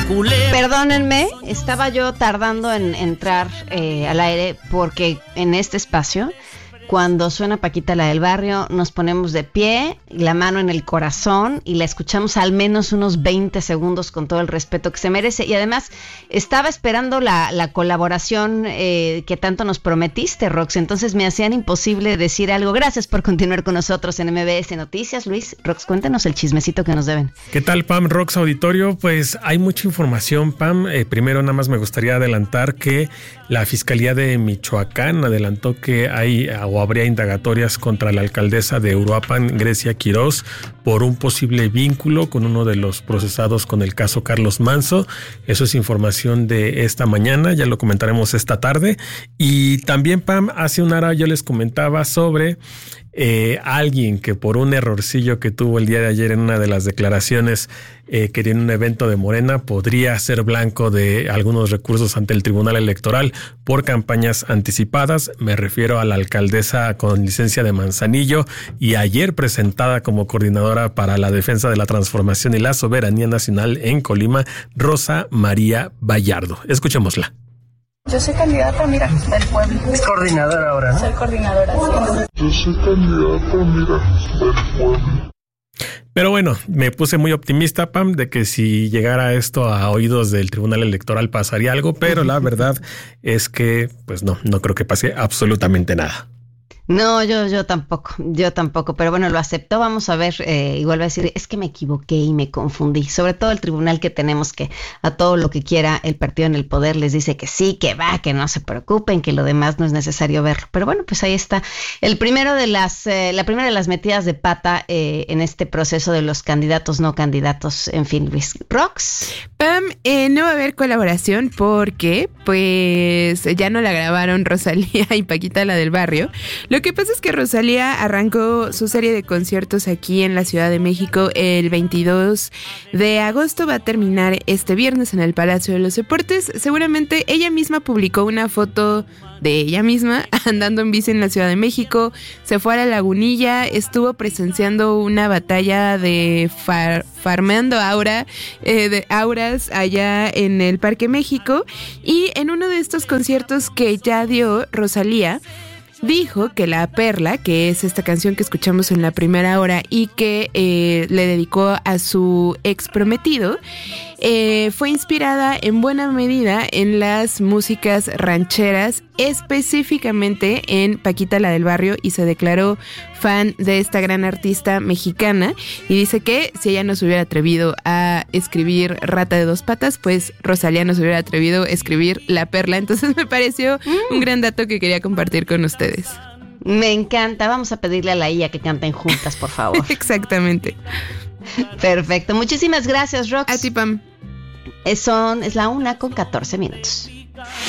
Perdónenme, estaba yo tardando en entrar al aire porque en este espacio, cuando suena Paquita la del Barrio, nos ponemos de pie, la mano en el corazón y la escuchamos al menos unos 20 segundos con todo el respeto que se merece. Y además, estaba esperando la colaboración que tanto nos prometiste, Rox. Entonces me hacían imposible decir algo. Gracias por continuar con nosotros en MBS Noticias. Luis, Rox, cuéntanos el chismecito que nos deben. ¿Qué tal, Pam, Rox, auditorio? Pues hay mucha información, Pam. Primero, nada más me gustaría adelantar que la Fiscalía de Michoacán adelantó que hay o habría indagatorias contra la alcaldesa de Uruapan, Grecia Quirós, por un posible vínculo con uno de los procesados con el caso Carlos Manzo. Eso es información de esta mañana, ya lo comentaremos esta tarde. Y también, Pam, hace una hora yo les comentaba sobre alguien que por un errorcillo que tuvo el día de ayer en una de las declaraciones que en un evento de Morena podría ser blanco de algunos recursos ante el Tribunal Electoral por campañas anticipadas. Me refiero a la alcaldesa con licencia de Manzanillo y ayer presentada como coordinadora para la defensa de la transformación y la soberanía nacional en Colima, Rosa María Vallardo. Escuchémosla. Yo soy candidata, mira, del pueblo. Es coordinadora ahora, ¿no? Soy coordinadora, sí. Yo soy candidata, mira, del pueblo. Pero bueno, me puse muy optimista, Pam, de que si llegara esto a oídos del Tribunal Electoral pasaría algo, pero la verdad es que, pues no creo que pase absolutamente nada. No, yo tampoco, pero bueno, lo aceptó. Vamos a ver, y vuelve a decir, es que me equivoqué y me confundí. Sobre todo el tribunal que tenemos, que a todo lo que quiera el partido en el poder les dice que sí, que va, que no se preocupen, que lo demás no es necesario verlo. Pero bueno, pues ahí está la primera de las metidas de pata en este proceso de los candidatos, no candidatos, en fin, Luis. Rox. Pam, no va a haber colaboración porque pues ya no la grabaron Rosalía y Paquita la del Barrio. Lo que pasa es que Rosalía arrancó su serie de conciertos aquí en la Ciudad de México el 22 de agosto. Va a terminar este viernes en el Palacio de los Deportes. Seguramente ella misma publicó una foto de ella misma andando en bici en la Ciudad de México. Se fue a la Lagunilla, estuvo presenciando una batalla de farmeando de auras allá en el Parque México. Y en uno de estos conciertos que ya dio Rosalía, dijo que La Perla, que es esta canción que escuchamos en la primera hora y que le dedicó a su ex prometido, fue inspirada en buena medida en las músicas rancheras, específicamente en Paquita la del Barrio, y se declaró fan de esta gran artista mexicana y dice que si ella no se hubiera atrevido a escribir Rata de Dos Patas, pues Rosalía no se hubiera atrevido a escribir La Perla. Entonces me pareció un gran dato que quería compartir con ustedes. Me encanta, vamos a pedirle a la IA que canten juntas, por favor. Exactamente. Perfecto, muchísimas gracias, Rox. A ti, Pam. Es la 1:14.